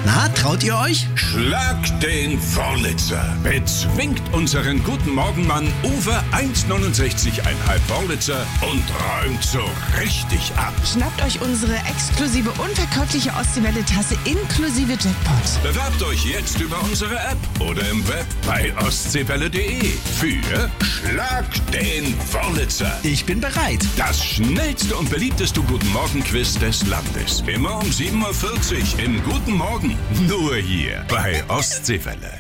Na, traut ihr euch? Schlag den Wörlitzer. Bezwingt unseren guten Morgenmann Uwe 1,69,5 Wörlitzer und räumt so richtig ab. Schnappt euch unsere exklusive unverkäufliche Ostseewelle-Tasse inklusive Jackpot. Bewerbt euch jetzt über unsere App oder im Web bei ostseewelle.de für Schlag den Wörlitzer. Ich bin bereit. Das schnellste und beliebteste Guten Morgen-Quiz des Landes. Immer um 7:40 Uhr im Guten Morgen. Nur hier bei Ostseewelle.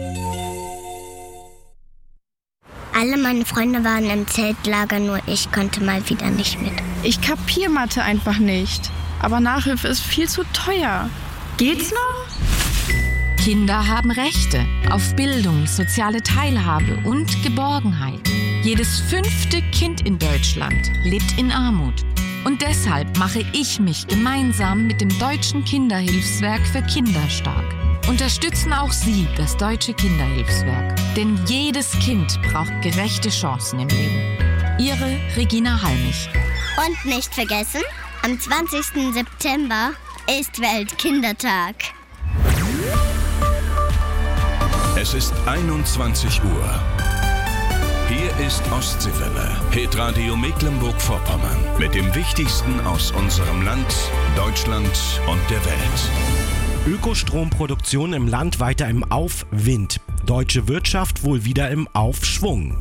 Alle meine Freunde waren im Zeltlager, nur ich konnte mal wieder nicht mit. Ich kapier Mathe einfach nicht. Aber Nachhilfe ist viel zu teuer. Geht's noch? Kinder haben Rechte auf Bildung, soziale Teilhabe und Geborgenheit. Jedes 5. Kind in Deutschland lebt in Armut. Und deshalb mache ich mich gemeinsam mit dem Deutschen Kinderhilfswerk für Kinder stark. Unterstützen auch Sie das Deutsche Kinderhilfswerk. Denn jedes Kind braucht gerechte Chancen im Leben. Ihre Regina Halmich. Und nicht vergessen, am 20. September ist Weltkindertag. Es ist 21 Uhr. Hier ist Ostseewelle, Hitradio Mecklenburg-Vorpommern. Mit dem Wichtigsten aus unserem Land, Deutschland und der Welt. Ökostromproduktion im Land weiter im Aufwind. Deutsche Wirtschaft wohl wieder im Aufschwung.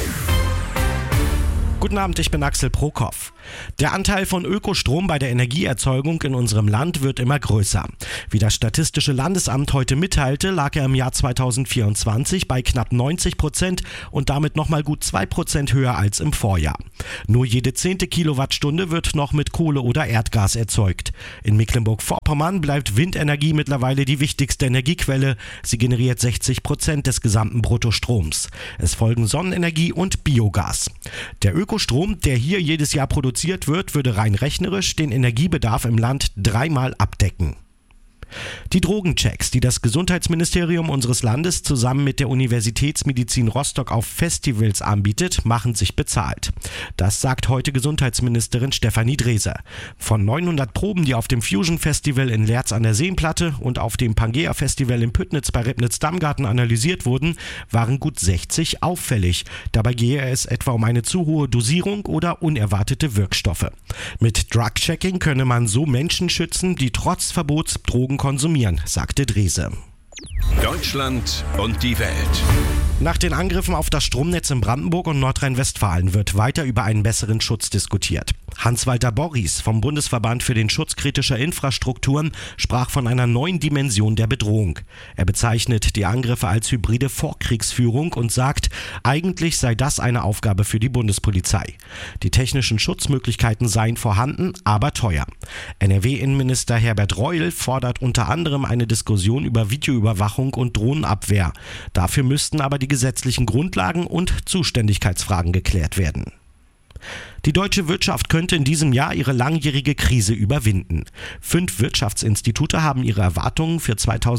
Guten Abend, ich bin Axel Prokop. Der Anteil von Ökostrom bei der Energieerzeugung in unserem Land wird immer größer. Wie das Statistische Landesamt heute mitteilte, lag er im Jahr 2024 bei knapp 90% und damit nochmal gut 2% höher als im Vorjahr. Nur jede 10. Kilowattstunde wird noch mit Kohle oder Erdgas erzeugt. In Mecklenburg-Vorpommern bleibt Windenergie mittlerweile die wichtigste Energiequelle. Sie generiert 60% des gesamten Bruttostroms. Es folgen Sonnenenergie und Biogas. Der Ökostrom, der hier jedes Jahr produziert wird, würde rein rechnerisch den Energiebedarf im Land 3-mal abdecken. Die Drogenchecks, die das Gesundheitsministerium unseres Landes zusammen mit der Universitätsmedizin Rostock auf Festivals anbietet, machen sich bezahlt. Das sagt heute Gesundheitsministerin Stefanie Dreser. Von 900 Proben, die auf dem Fusion Festival in Leerz an der Seenplatte und auf dem Pangea Festival in Püttnitz bei Ribnitz-Damgarten analysiert wurden, waren gut 60 auffällig. Dabei gehe es etwa um eine zu hohe Dosierung oder unerwartete Wirkstoffe. Mit Drug-Checking könne man so Menschen schützen, die trotz Verbots Drogen konsumieren, sagte Drese. Deutschland und die Welt. Nach den Angriffen auf das Stromnetz in Brandenburg und Nordrhein-Westfalen wird weiter über einen besseren Schutz diskutiert. Hans-Walter Borries vom Bundesverband für den Schutz kritischer Infrastrukturen sprach von einer neuen Dimension der Bedrohung. Er bezeichnet die Angriffe als hybride Vorkriegsführung und sagt, eigentlich sei das eine Aufgabe für die Bundespolizei. Die technischen Schutzmöglichkeiten seien vorhanden, aber teuer. NRW-Innenminister Herbert Reul fordert unter anderem eine Diskussion über Videoüberwachung und Drohnenabwehr. Dafür müssten aber die gesetzlichen Grundlagen und Zuständigkeitsfragen geklärt werden. Die deutsche Wirtschaft könnte in diesem Jahr ihre langjährige Krise überwinden. 5 Wirtschaftsinstitute haben ihre Erwartungen für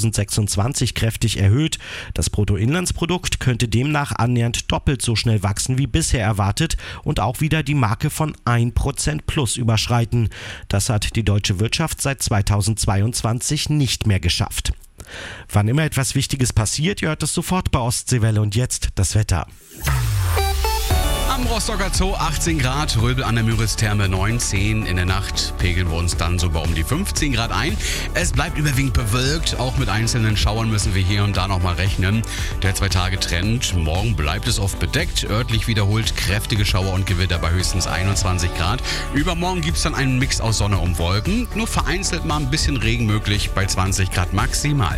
2026 kräftig erhöht. Das Bruttoinlandsprodukt könnte demnach annähernd doppelt so schnell wachsen wie bisher erwartet und auch wieder die Marke von 1% plus überschreiten. Das hat die deutsche Wirtschaft seit 2022 nicht mehr geschafft. Wann immer etwas Wichtiges passiert, ihr hört es sofort bei Ostseewelle. Und jetzt das Wetter. Am Rostocker Zoo 18 Grad, Röbel an der Müritz-Therme 19. In der Nacht pegeln wir uns dann sogar um die 15 Grad ein. Es bleibt überwiegend bewölkt, auch mit einzelnen Schauern müssen wir hier und da nochmal rechnen. Der 2-Tage-Trend, morgen bleibt es oft bedeckt, örtlich wiederholt kräftige Schauer und Gewitter bei höchstens 21 Grad. Übermorgen gibt es dann einen Mix aus Sonne und Wolken, nur vereinzelt mal ein bisschen Regen möglich bei 20 Grad maximal.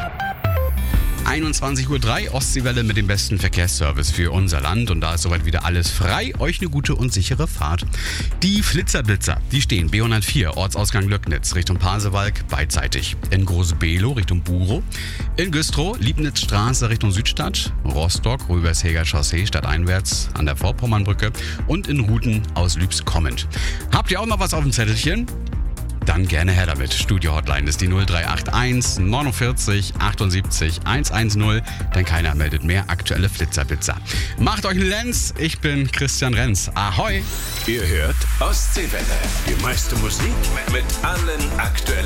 21:03 Uhr, Ostseewelle mit dem besten Verkehrsservice für unser Land. Und da ist soweit wieder alles frei. Euch eine gute und sichere Fahrt. Die Flitzerblitzer, die stehen B104, Ortsausgang Löcknitz, Richtung Pasewalk, beidseitig. In Groß-Below, Richtung Burow. In Güstrow, Liebnitzstraße, Richtung Südstadt. Rostock, Röbersheger Chaussee, stadteinwärts an der Vorpommernbrücke. Und in Ruten aus Lübs kommend. Habt ihr auch noch was auf dem Zettelchen? Dann gerne her damit. Studio-Hotline ist die 0381 49 78 110, denn keiner meldet mehr aktuelle Flitzerblitzer. Macht euch einen Lenz, ich bin Christian Renz. Ahoi! Ihr hört Ostseewelle. Die meiste Musik mit allen aktuellen